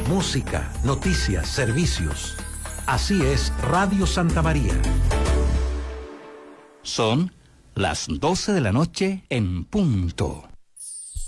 música, noticias, servicios. Así es Radio Santa María. Son las 12 de la noche en punto.